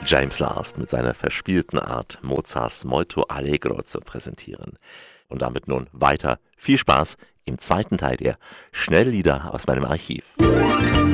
James Last mit seiner verspielten Art, Mozarts Molto Allegro zu präsentieren. Und damit nun weiter viel Spaß im zweiten Teil der Schnelllieder aus meinem Archiv.